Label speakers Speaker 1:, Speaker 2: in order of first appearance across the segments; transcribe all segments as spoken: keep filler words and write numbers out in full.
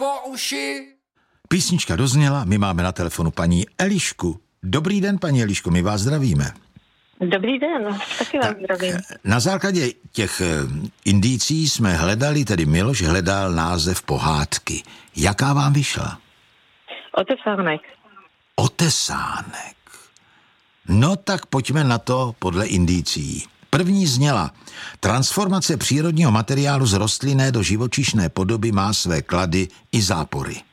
Speaker 1: po uši.
Speaker 2: Písnička dozněla, my máme na telefonu paní Elišku. Dobrý den, paní Eliško, my vás zdravíme.
Speaker 3: Dobrý den, taky vás zdravím.
Speaker 2: Na základě těch indicí jsme hledali, tedy Miloš hledal název pohádky. Jaká vám vyšla?
Speaker 3: Otesánek.
Speaker 2: Otesánek. No tak pojďme na to podle indicí. První zněla: transformace přírodního materiálu z rostlinné do živočišné podoby má své klady i zápory.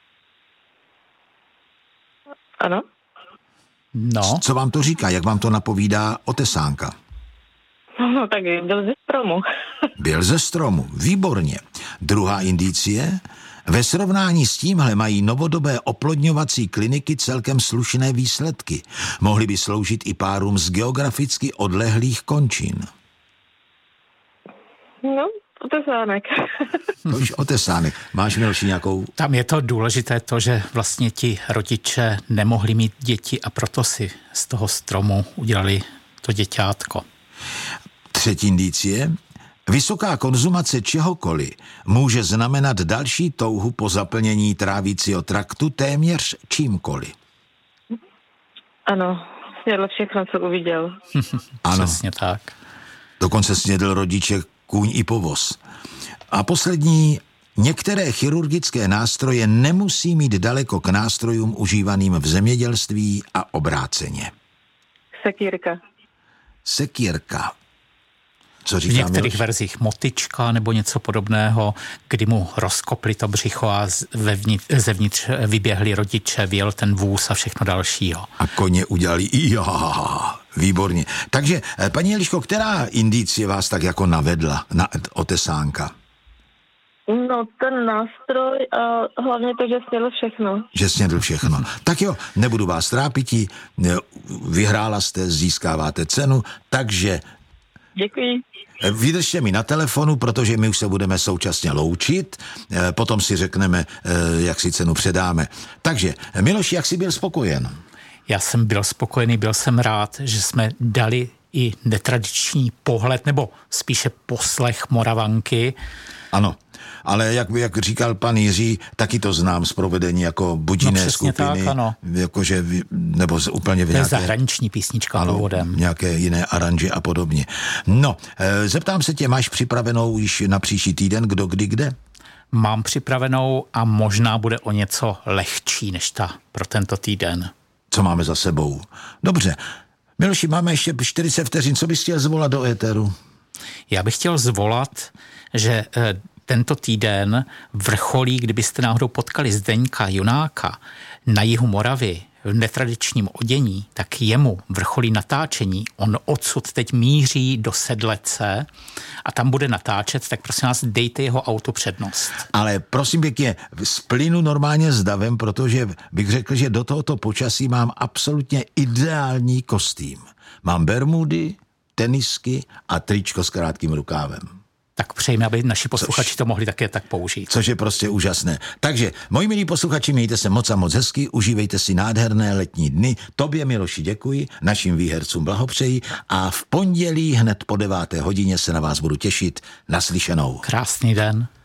Speaker 3: Ano.
Speaker 4: No.
Speaker 2: Co vám to říká? Jak vám to napovídá otesánka?
Speaker 3: No tak byl ze stromu.
Speaker 2: Byl ze stromu, výborně. Druhá indicie: ve srovnání s tímhle mají novodobé oplodňovací kliniky celkem slušné výsledky. Mohly by sloužit i párům z geograficky odlehlých končin.
Speaker 3: No, otesánek.
Speaker 2: To už otesánek. Máš, Miloši, nějakou...
Speaker 4: Tam je to důležité to, že vlastně ti rodiče nemohli mít děti a proto si z toho stromu udělali to děťátko.
Speaker 2: Třetí indicie: vysoká konzumace čehokoliv může znamenat další touhu po zaplnění trávicího traktu téměř čímkoliv.
Speaker 3: Ano, snědl všechno, co uviděl.
Speaker 2: Ano.
Speaker 4: Přesně tak.
Speaker 2: Dokonce snědl rodiče kůň i povoz. A poslední: některé chirurgické nástroje nemusí mít daleko k nástrojům užívaným v zemědělství a obráceně.
Speaker 3: Sekírka.
Speaker 2: Sekírka. Co
Speaker 4: V
Speaker 2: říká
Speaker 4: některých
Speaker 2: Miloš?
Speaker 4: verzích motyčka nebo něco podobného, kdy mu rozkopli to břicho a zevnitř, zevnitř vyběhli rodiče, vyjel ten vůz a všechno dalšího.
Speaker 2: A koně udělali ja, výborně. Takže, paní Eliško, která indicie vás tak jako navedla na otesánka?
Speaker 3: No, ten nástroj a hlavně to, že snědl všechno.
Speaker 2: Že snědl všechno. Tak jo, nebudu vás trápití, vyhrála jste, získáváte cenu, takže...
Speaker 3: Děkuji.
Speaker 2: Vydržte mi na telefonu, protože my už se budeme současně loučit, potom si řekneme, jak si cenu předáme. Takže, Miloš, jak jsi byl spokojen?
Speaker 4: Já jsem byl spokojený, byl jsem rád, že jsme dali i netradiční pohled, nebo spíše poslech Moravanky.
Speaker 2: Ano, ale jak, jak říkal pan Jiří, taky to znám z provedení jako budiné
Speaker 4: no,
Speaker 2: skupiny.
Speaker 4: Tak, ano.
Speaker 2: Jakože, nebo úplně v nějaké...
Speaker 4: zahraniční písnička
Speaker 2: ano,
Speaker 4: původem.
Speaker 2: Nějaké jiné aranže a podobně. No, e, zeptám se tě, máš připravenou již na příští týden, kdo, kdy, kde?
Speaker 4: Mám připravenou a možná bude o něco lehčí než ta pro tento týden.
Speaker 2: Co máme za sebou? Dobře. Miloši, máme ještě čtyřicet vteřin, co bys chtěl zvolat do éteru?
Speaker 4: Já bych chtěl zvolat, že eh, tento týden vrcholí, kdybyste náhodou potkali Zdeňka Junáka na jihu Moravy v netradičním odění, tak jemu vrcholí natáčení. On odsud teď míří do Sedlece a tam bude natáčet, tak prosím vás, dejte jeho autu přednost.
Speaker 2: Ale prosím pěkně, splynu normálně s davem, protože bych řekl, že do tohoto počasí mám absolutně ideální kostým. Mám bermudy, tenisky a tričko s krátkým rukávem.
Speaker 4: Tak přejme, aby naši posluchači což, to mohli také tak použít.
Speaker 2: Což je prostě úžasné. Takže, moji milí posluchači, mějte se moc a moc hezky, užívejte si nádherné letní dny. Tobě, Miloši, děkuji, našim výhercům blahopřeji a v pondělí hned po deváté hodině se na vás budu těšit. Naslyšenou.
Speaker 4: Krásný den.